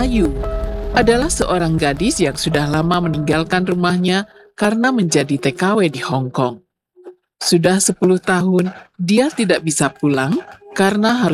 Ayu adalah seorang gadis yang sudah lama meninggalkan rumahnya karena menjadi TKW di Hong Kong. Sudah 10 tahun, dia tidak bisa pulang karena harus